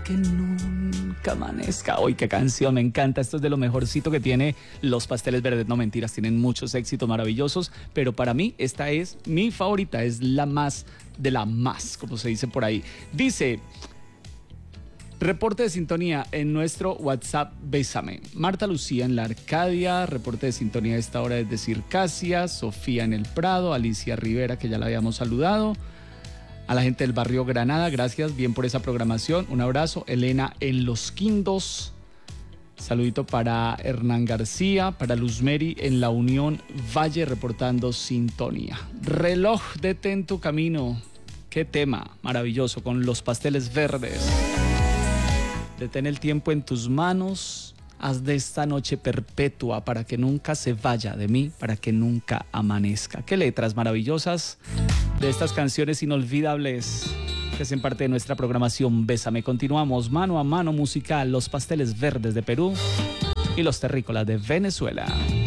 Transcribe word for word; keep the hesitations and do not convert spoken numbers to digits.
que nunca amanezca. Uy, qué canción, me encanta. Esto es de lo mejorcito que tiene Los Pasteles Verdes. No, mentiras, tienen muchos éxitos maravillosos, pero para mí esta es mi favorita, es la más de la más, como se dice por ahí. Dice... Reporte de sintonía en nuestro WhatsApp Bésame. Marta Lucía en la Arcadia, reporte de sintonía a esta hora desde Circasia, Sofía en el Prado, Alicia Rivera, que ya la habíamos saludado, a la gente del barrio Granada, gracias, bien por esa programación, un abrazo. Elena en Los Quindos, saludito para Hernán García, para Luzmeri en la Unión Valle, reportando sintonía. Reloj, detén tu camino, qué tema maravilloso con Los Pasteles Verdes. Detén el tiempo en tus manos, haz de esta noche perpetua para que nunca se vaya de mí, para que nunca amanezca. Qué letras maravillosas de estas canciones inolvidables que hacen parte de nuestra programación Bésame. Continuamos mano a mano musical, Los Pasteles Verdes de Perú y Los Terrícolas de Venezuela.